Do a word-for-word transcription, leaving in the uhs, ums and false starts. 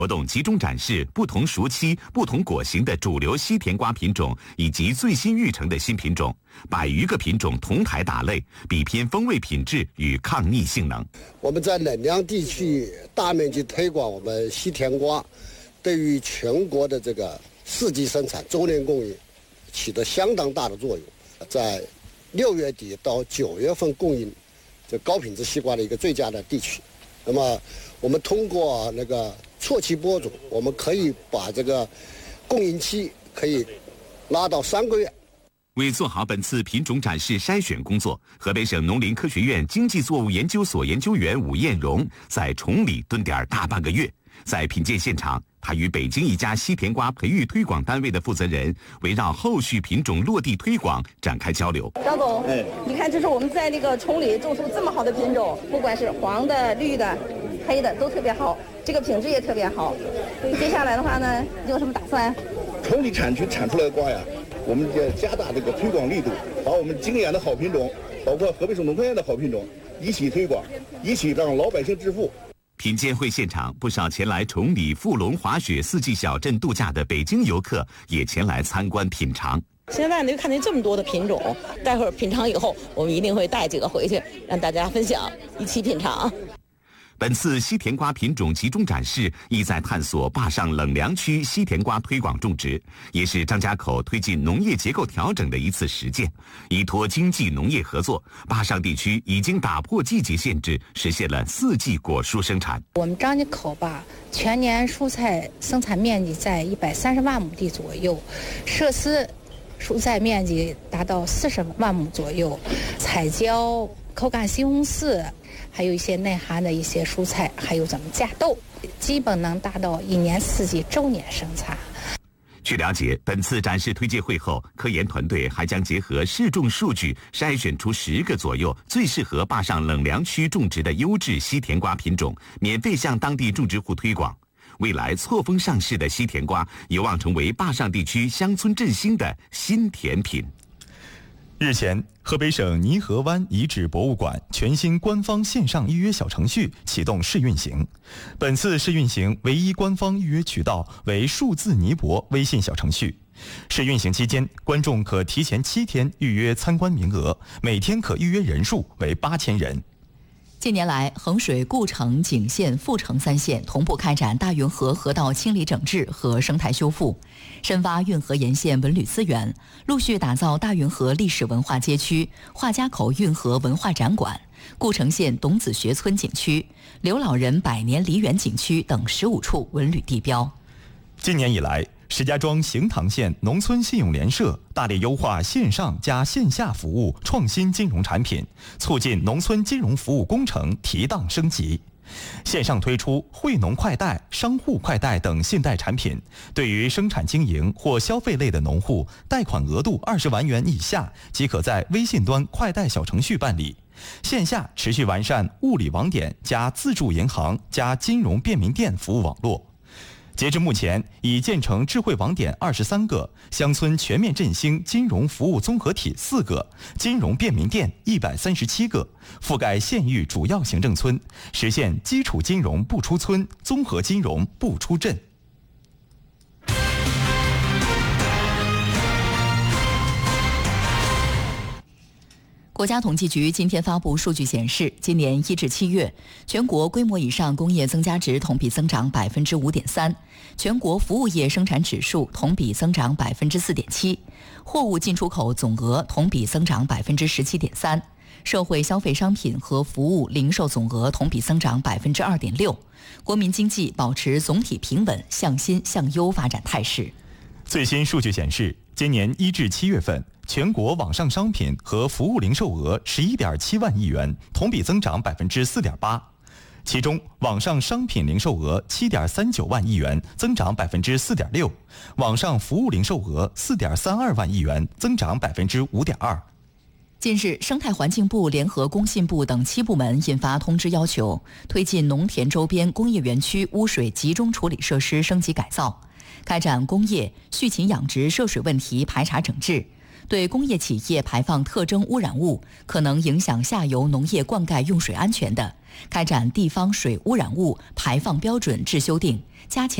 活动集中展示不同熟期、不同果型的主流西甜瓜品种，以及最新育成的新品种，百余个品种同台打擂，比拼风味品质与抗逆性能。 我们在冷凉地区大面积推广我们西甜瓜，对于全国的这个四季生产、周年供应起着相当大的作用。在六月底到九月份供应这高品质西瓜的一个最佳的地区。那么我们通过那个错期播种，我们可以把这个供应期可以拉到三个月。 为做好本次品种展示筛选工作，河北省农林科学院经济作物研究所研究员武艳荣在崇礼蹲点大半个月。在品鉴现场，他与北京一家西甜瓜培育推广单位的负责人围绕后续品种落地推广展开交流。 张总，哎，你看，这是我们在那个崇礼种出这么好的品种，不管是黄的、绿的、黑的，都特别好，这个品质也特别好。接下来的话呢，你有什么打算？ 崇礼产区产出来的瓜呀，我们要加大这个推广力度，把我们经验的好品种，包括河北省农科院的好品种一起推广，一起让老百姓致富。 品鉴会现场，不少前来崇礼富龙滑雪四季小镇度假的北京游客也前来参观品尝。 现在呢，又看见这么多的品种，待会儿品尝以后，我们一定会带几个回去，让大家分享，一起品尝。 本次西甜瓜品种集中展示，意在探索坝上冷凉区西甜瓜推广种植，也是张家口推进农业结构调整的一次实践。依托经济农业合作，坝上地区已经打破季节限制，实现了四季果蔬生产。 我们张家口吧，全年蔬菜生产面积在一百三十万亩地左右，设施蔬菜面积达到四十万亩左右，彩椒、口感西红柿，还有一些内涵的一些蔬菜，还有咱们架豆，基本能达到一年四季周年生产。 据了解，本次展示推介会后，科研团队还将结合试种数据，筛选出十个左右最适合坝上冷凉区种植的优质西甜瓜品种，免费向当地种植户推广。未来错峰上市的西甜瓜有望成为坝上地区乡村振兴的新甜品。 日前，河北省泥河湾遗址博物馆全新官方线上预约小程序启动试运行。本次试运行唯一官方预约渠道为数字泥博微信小程序。试运行期间，观众可提前七天预约参观名额，每天可预约人数为八千人。 近年来，衡水、故城、景县、阜城三县同步开展大运河河道清理整治和生态修复，深挖运河沿线文旅资源，陆续打造大运河历史文化街区、画家口运河文化展馆、故城县董子学村景区、刘老人百年梨园景区等十五处文旅地标。 今年以来，石家庄行塘县农村信用联社大力优化线上加线下服务创新金融产品，促进农村金融服务工程提档升级。线上推出惠农快贷、商户快贷等信贷产品，对于生产经营或消费类的农户，贷款额度二十万元以下即可在微信端快贷小程序办理。线下持续完善物理网点加自助银行加金融便民店服务网络。截至目前，已建成智慧网点二十三个，乡村全面振兴金融服务综合体四个，金融便民店一百三十七个，覆盖县域主要行政村，实现基础金融不出村，综合金融不出镇。 国家统计局今天发布数据显示，今年一至七月，全国规模以上工业增加值同比增长百分之五点三，全国服务业生产指数同比增长百分之四点七，货物进出口总额同比增长百分之十七点三，社会消费商品和服务零售总额同比增长百分之二点六，国民经济保持总体平稳、向新向优发展态势。 最新数据显示，今年一至七月份，全国网上商品和服务零售额十一点七万亿元，同比增长百分之四点八。其中，网上商品零售额七点三九万亿元，增长百分之四点六；网上服务零售额四点三二万亿元，增长百分之五点二。 近日，生态环境部联合工信部等七部门印发通知，要求推进农田周边工业园区污水集中处理设施升级改造，开展工业、畜禽养殖涉水问题排查整治。对工业企业排放特征污染物可能影响下游农业灌溉用水安全的， 开展地方水污染物排放标准制修订，加强